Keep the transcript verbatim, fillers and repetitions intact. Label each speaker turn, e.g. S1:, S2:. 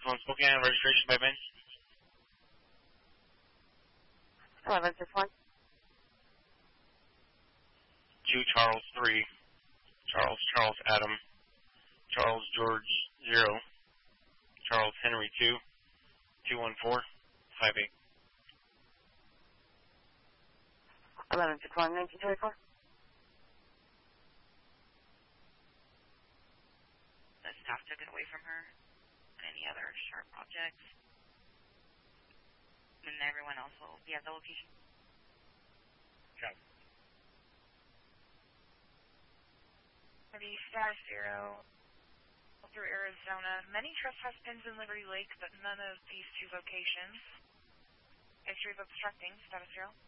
S1: one Spokane, registration by Ben.
S2: eleven six one.
S1: two Charles three. Charles, Charles Adam. Charles George zero. Charles Henry two. two one four five eight.
S2: eleven six one, nineteen twenty-four.
S3: The staff took it away from her. Any other sharp objects. And everyone else will be at the location.
S1: Okay.
S4: The Star Zero through Arizona. Many trespass pins in Liberty Lake, but none of these two locations. History of obstructing, Status Zero.